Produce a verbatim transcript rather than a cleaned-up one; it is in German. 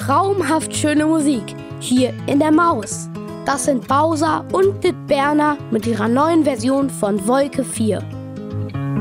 traumhaft schöne Musik hier in der Maus. Das sind Bowser und Ditberner mit ihrer neuen Version von Wolke vier.